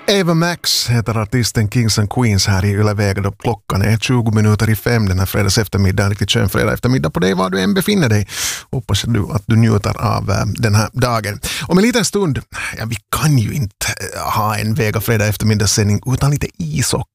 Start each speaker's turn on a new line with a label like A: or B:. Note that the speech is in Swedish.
A: Ava Max heter artisten Kings and Queens här i Yleväga då klockan är 20 minuter i 5 den här fredags eftermiddag, riktigt skön fredag eftermiddag på dig var du än befinner dig. Hoppas att du njuter av den här dagen. Om en liten stund, vi kan ju inte ha en Vega fredag eftermiddagssändning utan lite ishockey.